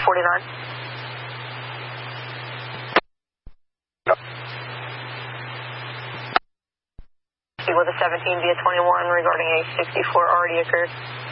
49. With a 17 via 21 regarding a 64 already occurred.